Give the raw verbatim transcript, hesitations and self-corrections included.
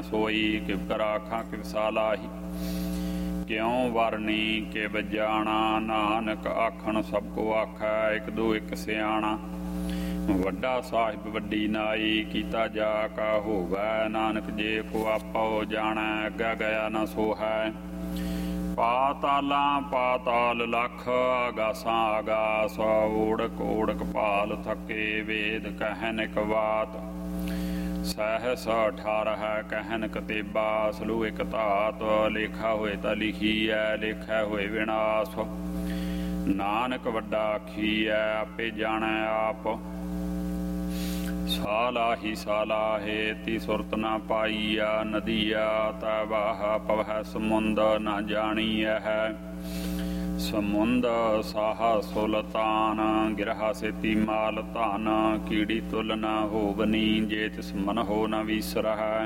सोई किव कराखा किव सालाही क्यों वरनी किव जाना नानक आखण सब को आखै एक दो एक सियाणा वड्डा साहिब वड्डी नाई कीता जा का होवै नानक जे को आपो जाणै अग्गै गया न सोहै पातालां पाताल लख आगासां आगास ओड़क ओड़क पाल थके वेद कहन इक बात सहस अठारह कहन कतेबा सलू एक धात लेखा होए तां लिखी है लेखा होए विनाश नानक वड्डा आखी है आपे जाणै आप सालाही सालाहे ती सुरत न पाईया नदिया तबाह पवह समुंद न जानीय है समुंद साह सुलतान गिरहा से ती माल धन कीड़ी तुल न होवनी जे तिस मन हो न विसरह